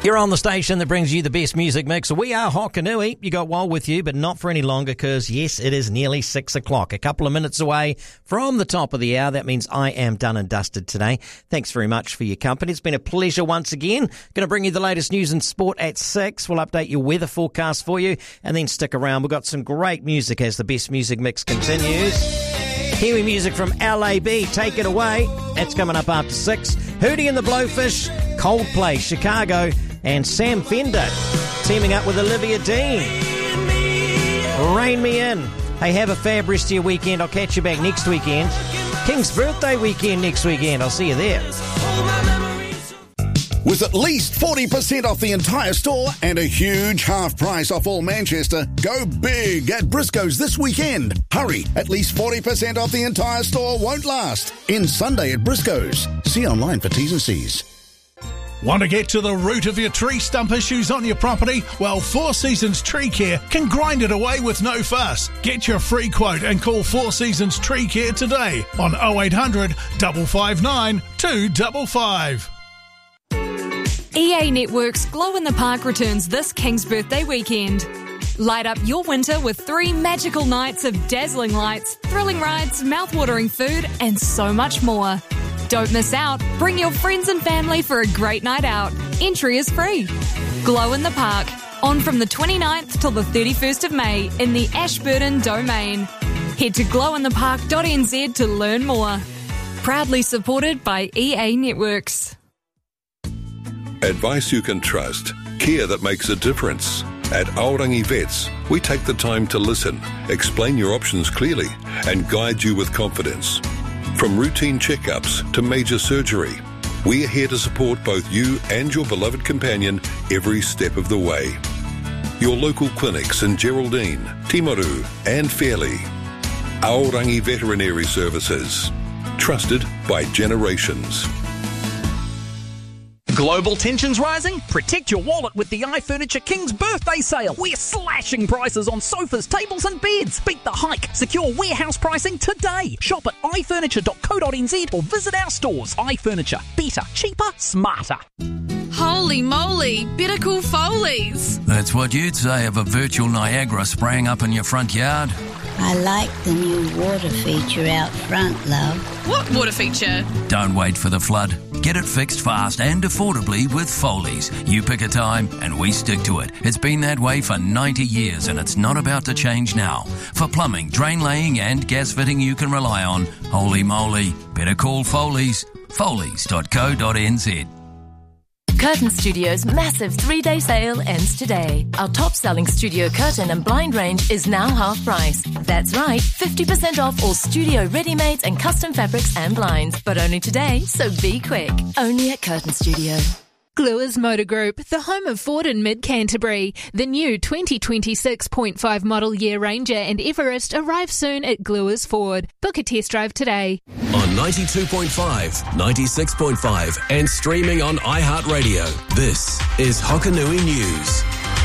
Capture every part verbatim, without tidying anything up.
You're on the station that brings you the best music mix. We are Hokanui. You got Wal with you, but not for any longer because, yes, it is nearly six o'clock. A couple of minutes away from the top of the hour. That means I am done and dusted today. Thanks very much for your company. It's been a pleasure once again. Going to bring you the latest news and sport at six. We'll update your weather forecast for you and then stick around. We've got some great music as the best music mix continues. Kiwi music from L A B, Take It Away. That's coming up after six. Hootie and the Blowfish, Coldplay, Chicago, and Sam Fender teaming up with Olivia Dean. Rain Me In. Hey, have a fab rest of your weekend. I'll catch you back next weekend. King's birthday weekend next weekend. I'll see you there. With at least forty percent off the entire store and a huge half price off all Manchester, go big at Briscoe's this weekend. Hurry, at least forty percent off the entire store won't last. In Sunday at Briscoe's. See online for T's and C's. Want to get to the root of your tree stump issues on your property? Well, Four Seasons Tree Care can grind it away with no fuss. Get your free quote and call Four Seasons Tree Care today on oh eight hundred, five five nine, two five five. E A Networks Glow in the Park returns this King's Birthday weekend. Light up your winter with three magical nights of dazzling lights, thrilling rides, mouth-watering food, and so much more. Don't miss out. Bring your friends and family for a great night out. Entry is free. Glow in the Park, on from the twenty-ninth till the thirty-first of May in the Ashburton Domain. Head to glow in the park dot n z to learn more. Proudly supported by E A Networks. Advice you can trust. Care that makes a difference. At Aorangi Vets, we take the time to listen, explain your options clearly, and guide you with confidence. From routine checkups to major surgery, we are here to support both you and your beloved companion every step of the way. Your local clinics in Geraldine, Timaru, and Fairley. Aorangi Veterinary Services. Trusted by generations. Global tensions rising? Protect your wallet with the iFurniture King's Birthday Sale. We're slashing prices on sofas, tables and beds. Beat the hike. Secure warehouse pricing today. Shop at i furniture dot co dot n z or visit our stores. iFurniture. Better, cheaper, smarter. Holy moly, better call Foley's. That's what you'd say of a virtual Niagara spraying up in your front yard. I like the new water feature out front, love. What water feature? Don't wait for the flood. Get it fixed fast and affordably with Foley's. You pick a time and we stick to it. It's been that way for ninety years and it's not about to change now. For plumbing, drain laying and gas fitting you can rely on, holy moly, better call Foley's. Foley's dot co dot n z. Curtain Studio's massive three-day sale ends today. Our top-selling studio curtain and blind range is now half price. That's right, fifty percent off all studio ready-mades and custom fabrics and blinds. But only today, so be quick. Only at Curtain Studio. Gluers Motor Group, the home of Ford in mid-Canterbury. The new twenty twenty-six point five model year Ranger and Everest arrive soon at Gluers Ford. Book a test drive today. On ninety-two point five, ninety-six point five and streaming on iHeartRadio, this is Hokanui News.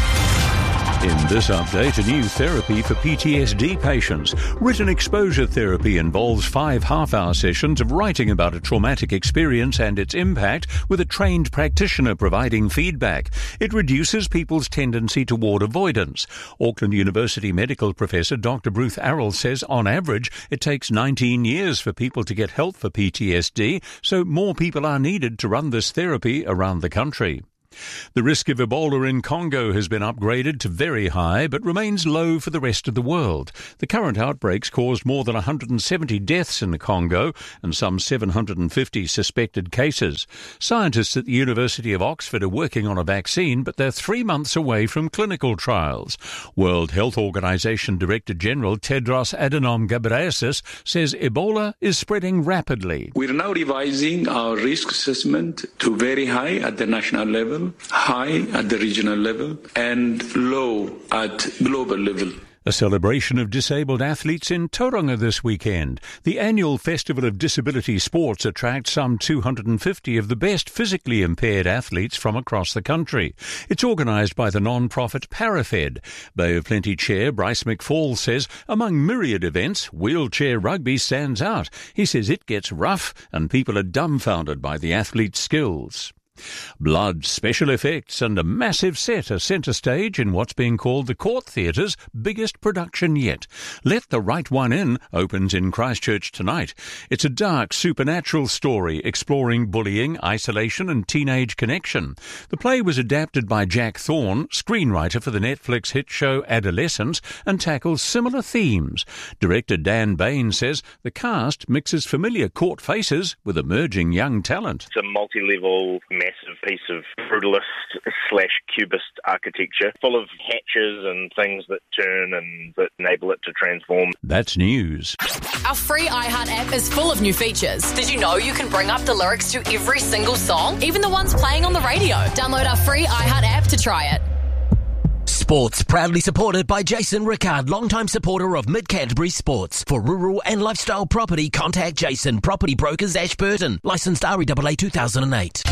In this update, a new therapy for P T S D patients. Written exposure therapy involves five half-hour sessions of writing about a traumatic experience and its impact with a trained practitioner providing feedback. It reduces people's tendency toward avoidance. Auckland University medical professor Doctor Bruce Arrell says on average it takes nineteen years for people to get help for P T S D, so more people are needed to run this therapy around the country. The risk of Ebola in Congo has been upgraded to very high, but remains low for the rest of the world. The current outbreaks caused more than one hundred seventy deaths in the Congo and some seven hundred fifty suspected cases. Scientists at the University of Oxford are working on a vaccine, but they're three months away from clinical trials. World Health Organization Director General Tedros Adhanom Ghebreyesus says Ebola is spreading rapidly. We're now revising our risk assessment to very high at the national level, high at the regional level, and low at global level. A celebration of disabled athletes in Tauranga this weekend. The annual Festival of Disability Sports attracts some two hundred fifty of the best physically impaired athletes from across the country. It's organised by the non-profit Parafed. Bay of Plenty Chair Bryce McFall says among myriad events, wheelchair rugby stands out. He says it gets rough and people are dumbfounded by the athletes' skills. Blood, special effects and a massive set are centre stage in what's being called the Court Theatre's biggest production yet. Let the Right One In opens in Christchurch tonight. It's a dark, supernatural story exploring bullying, isolation and teenage connection. The play was adapted by Jack Thorne, screenwriter for the Netflix hit show Adolescence, and tackles similar themes. Director Dan Bain says the cast mixes familiar court faces with emerging young talent. It's a multi-level, massive piece of brutalist slash cubist architecture, full of hatches and things that turn and that enable it to transform. That's news. Our free iHeart app is full of new features. Did you know you can bring up the lyrics to every single song, even the ones playing on the radio? Download our free iHeart app to try it. Sports, proudly supported by Jason Rickard, longtime supporter of Mid-Canterbury Sports. For rural and lifestyle property, contact Jason, Property Brokers, Ashburton. Licensed R E A A two thousand eight.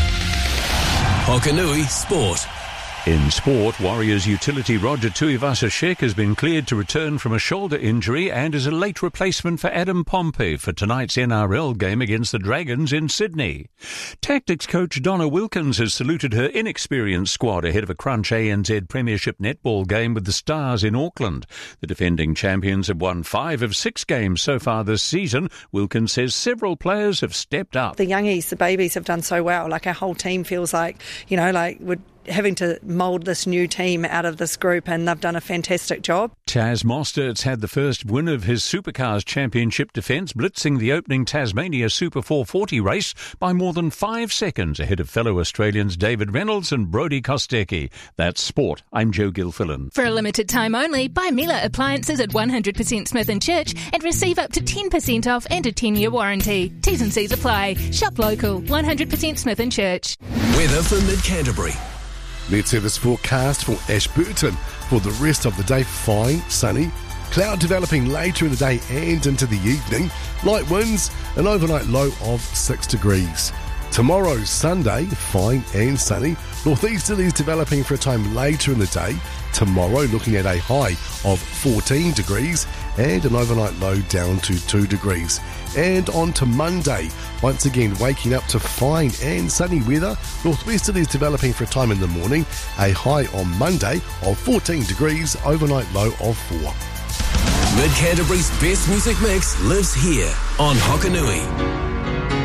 Hokanui Sport. In sport, Warriors utility Roger Tuivasa-Sheck has been cleared to return from a shoulder injury and is a late replacement for Adam Pompey for tonight's N R L game against the Dragons in Sydney. Tactics coach Donna Wilkins has saluted her inexperienced squad ahead of a crunch A N Z Premiership netball game with the Stars in Auckland. The defending champions have won five of six games so far this season. Wilkins says several players have stepped up. The youngies, the babies have done so well. Like our whole team feels like, you know, like we're having to mould this new team out of this group, and they've done a fantastic job. Taz Mostert's had the first win of his Supercars Championship defence, blitzing the opening Tasmania Super four forty race by more than five seconds ahead of fellow Australians David Reynolds and Brodie Kostecki. That's sport. I'm Joe Gilfillan. For a limited time only, buy Miller appliances at one hundred percent Smith and Church and receive up to ten percent off and a ten-year warranty. T's and C's apply. Shop local. one hundred percent Smith and Church. Weather for Mid-Canterbury. Let's have this forecast for Ashburton. For the rest of the day, fine, sunny. Cloud developing later in the day and into the evening. Light winds, an overnight low of six degrees. Tomorrow, Sunday, fine and sunny. Northeasterlies developing for a time later in the day. Tomorrow, looking at a high of fourteen degrees and an overnight low down to two degrees. And on to Monday, once again waking up to fine and sunny weather. Northwesterlies developing for a time in the morning. A high on Monday of fourteen degrees, overnight low of four. Mid-Canterbury's best music mix lives here on Hokanui.